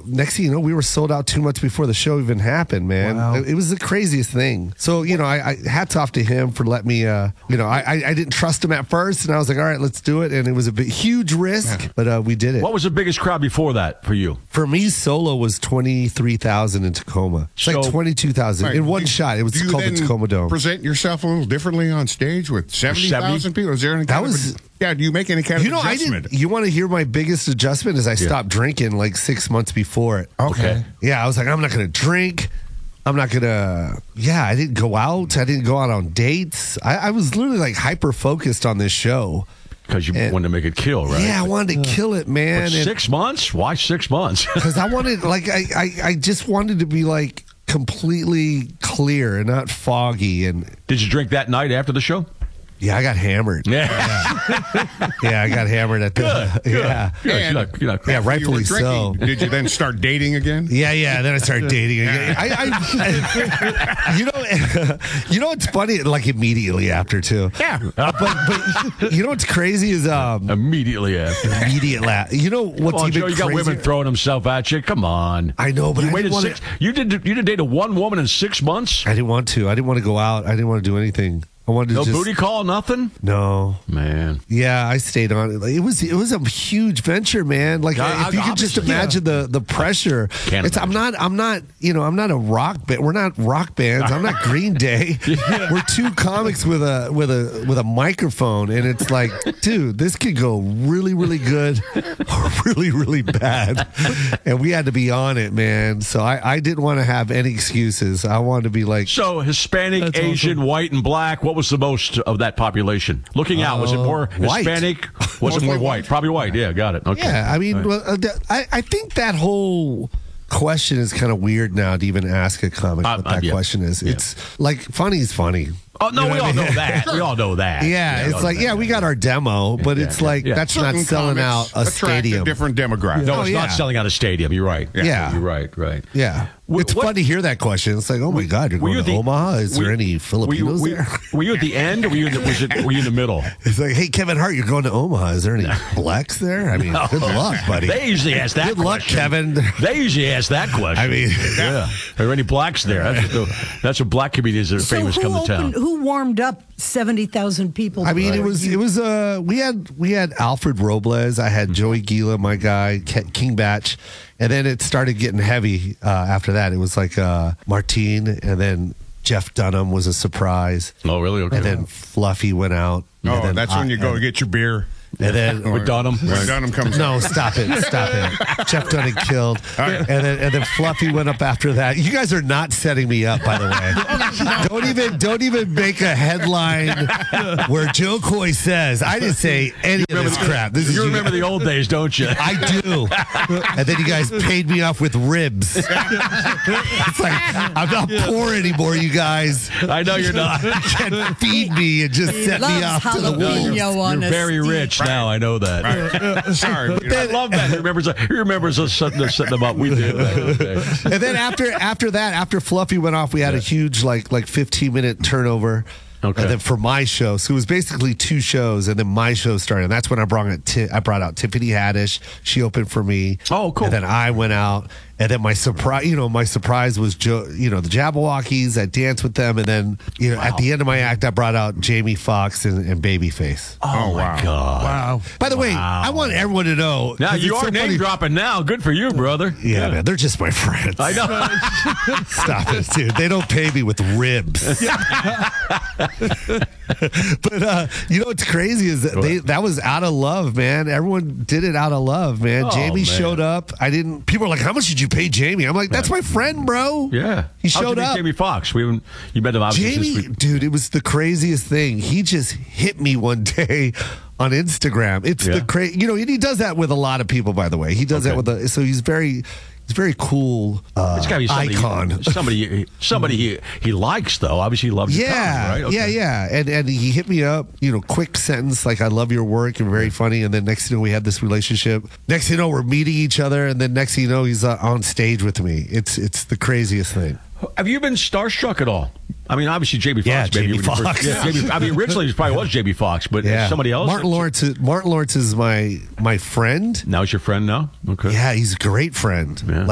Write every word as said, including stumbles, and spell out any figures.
next thing you know, we were sold out two months before the show even happened, man. Wow. It, it was the craziest thing. So, you know, I, I hats off to him for letting me, uh, you know, I, I, I didn't trust him at first, and I was like, all right, let's do it. And it was a big, huge risk, yeah. but uh, we did it. What was the biggest crowd before that for you? For me, solo was twenty-three thousand in Tacoma. It's so, like twenty-two thousand right. in one do, shot. It was called the Tacoma Dome. Present yourself a little differently on stage with seventy thousand people? Is there any that kind was, of a, yeah, do you make any kind you know, of adjustment? I didn't, you want to hear my biggest adjustment is I yeah. stopped drinking like six months before it. Okay. Yeah, I was like, I'm not going to drink. I'm not going to, yeah, I didn't go out. I didn't go out on dates. I, I was literally like hyper-focused on this show. Because you and, wanted to make it kill, right? Yeah, I wanted to kill it, man. But six and, months? Why six months? Because I wanted, like, I, I, I just wanted to be, like, completely clear and not foggy. And did you drink that night after the show? Yeah, I got hammered. Yeah, yeah, yeah I got hammered at the. Good, good. Yeah, good. You're not, you're not yeah, rightfully so. Did you then start dating again? Yeah, yeah. Then I started dating again. I, I, I, you know, you know what's funny? Like immediately after too. Yeah, uh, but but you know what's crazy is um immediately after. Immediately after. You know what's on, even Joe, you crazy? got women throwing themselves at you. Come on. I know, but you I waited didn't six. Wanna, you did. You did date a one woman in six months. I didn't want to. I didn't want to go out. I didn't want to do anything. I wanted to no just, booty call, nothing. No, man. Yeah, I stayed on it. It was it was a huge venture, man. Like I, if you could just imagine yeah. the the pressure. Can't it's, I'm not I'm not you know I'm not a rock band. We're not rock bands. I'm not Green Day. yeah. We're two comics with a with a with a microphone, and it's like, dude, this could go really really good or really really bad, and we had to be on it, man. So I I didn't want to have any excuses. I wanted to be like so Hispanic, That's Asian, awesome. White, and black. What was the most of that population? Looking out, was it more Hispanic? White. Was it more white? Probably white. Yeah, got it. Okay. Yeah, I mean, right. well, uh, I, I think that whole question is kind of weird now to even ask a comic uh, what that uh, yeah. question is. Yeah. It's like funny is funny. Oh, no, you know we all I mean? know that. We all know that. Yeah, yeah it's like, yeah, we got our demo, but yeah, it's like, yeah. that's Certain not selling out a stadium. A different demographic. No, it's oh, yeah. not selling out a stadium. You're right. Yeah. yeah. You're right, right. Yeah. It's what, fun to hear that question. It's like, oh, my God, you're going you to the, Omaha? Is there any Filipinos were you, there? Were you at the end, or were you, in the, was it, were you in the middle? It's like, hey, Kevin Hart, you're going to Omaha. Is there any blacks there? I mean, no. good luck, buddy. They usually ask that good question. Good luck, Kevin. They usually ask that question. I mean, yeah. Are there any blacks there? That's what, that's what black comedians that are so famous who come to opened, town. Who warmed up seventy thousand people? I mean, it was, it was, uh, we had, we had Alfred Robles. I had Joey Gila, my guy, King Batch. And then it started getting heavy uh, after that. It was like uh, Martine, and then Jeff Dunham was a surprise. Oh, really? Okay. And then Fluffy went out. Oh, then that's I, when you go and get your beer. And then with Dunham, when Dunham comes. No, stop it, stop it. Jeff Dunham killed, right. and then and then Fluffy went up after that. You guys are not setting me up, by the way. don't even don't even make a headline where Joe Coy says I didn't say any of this crap. This you is remember you. the old days, don't you? I do. And then you guys paid me off with ribs. It's like I'm not poor anymore, you guys. I know you're not. You can't feed me and just he set me off to the wolves. You're, you're very rich. Right. Now I know that. Right. Sorry, but then, I love that. He remembers. He remembers us setting, setting them up. We did. That. And then after after that, after Fluffy went off, we had yeah. a huge like like fifteen minute turnover. Okay. And then for my show, so it was basically two shows, and then my show started. And that's when I brought it. T- I brought out Tiffany Haddish. She opened for me. Oh, cool. And then I went out, and then my surprise, you know, my surprise was Joe, you know, the Jabberwockies. I danced with them, and then you know, wow. at the end of my act, I brought out Jamie Foxx and, and Babyface. Oh, oh my wow. God! Wow. By the wow. way, I want everyone to know. Now you are so name funny. dropping now. Good for you, brother. Yeah, yeah. man, they're just my friends. I know. Stop it, dude. They don't pay me with ribs. But uh, you know what's crazy is that they that was out of love, man. Everyone did it out of love, man. Oh, Jamie man. showed up. I didn't. People are like, "How much did you pay Jamie?" I'm like, "That's my friend, bro." Yeah, he showed How'd you up. Jamie Foxx. We haven't, you met him obviously. Jamie, dude, it was the craziest thing. He just hit me one day on Instagram. It's yeah. the crazy. You know, and he does that with a lot of people. By the way, he does okay. that with a. So he's very. It's a very cool uh, it's gotta be somebody, icon. Somebody, somebody he, he likes though. Obviously, he loves. Yeah, comedy, right? Okay. yeah, yeah. And and he hit me up. You know, quick sentence like, "I love your work. You're very funny." And then next thing you know, we had this relationship. Next thing you know, we're meeting each other. And then next thing you know, he's uh, on stage with me. It's it's the craziest thing. Have you been starstruck at all? I mean, obviously, Jamie Foxx. Yeah, maybe Jamie Foxx. Yeah, Jamie, I mean, originally it probably was Jamie Foxx, but yeah. somebody else. Martin Lawrence. Is, Martin Lawrence is my my friend. Now he's your friend now. Okay. Yeah, he's a great friend. Yeah.